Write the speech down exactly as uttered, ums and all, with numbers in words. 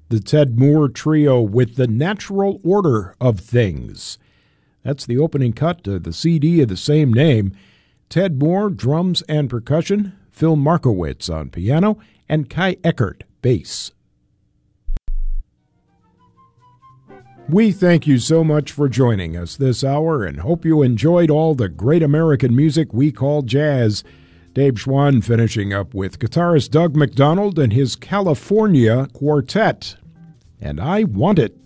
the Ted Moore Trio with The Natural Order of Things. That's the opening cut to the C D of the same name. Ted Moore, drums and percussion, Phil Markowitz on piano, and Kai Eckert, bass. We thank you so much for joining us this hour and hope you enjoyed all the great American music we call jazz. Dave Schwann finishing up with guitarist Doug McDonald and his California Quartet. And I Want It.